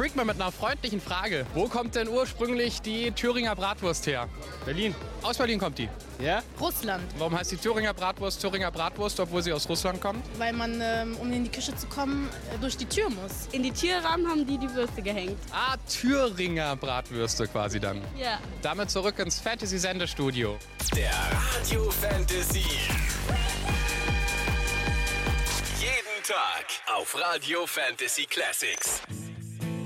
Freak mal mit einer freundlichen Frage. Wo kommt denn ursprünglich die Thüringer Bratwurst her? Berlin. Aus Berlin kommt die. Ja? Russland, Warum heißt die Thüringer Bratwurst, obwohl sie aus Russland kommt? weil man, um in die Küche zu kommen, durch die Tür muss. In die Türrahmen haben die Würste gehängt. Ah, Thüringer Bratwürste quasi dann. Ja. Damit zurück ins Fantasy-Sendestudio. Der Radio Fantasy. Jeden Tag auf Radio Fantasy Classics.